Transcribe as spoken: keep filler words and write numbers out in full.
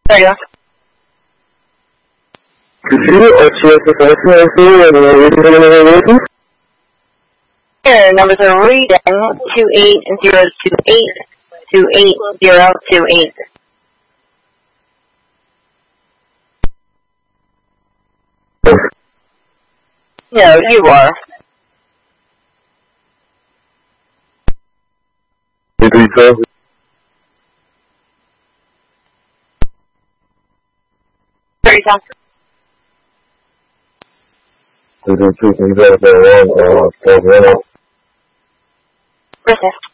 There you go. Could you also specify and read Here, numbers are reading two eight zero two eight two eight zero two eight. No, you are. You think so? Teresa. There's two things that are wrong, uh, Resist.